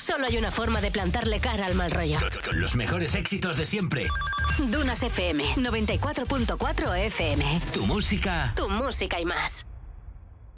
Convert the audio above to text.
Solo hay una forma de plantarle cara al mal rollo. Con los mejores éxitos de siempre. Dunas FM 94.4 FM. Tu música Tu música y más.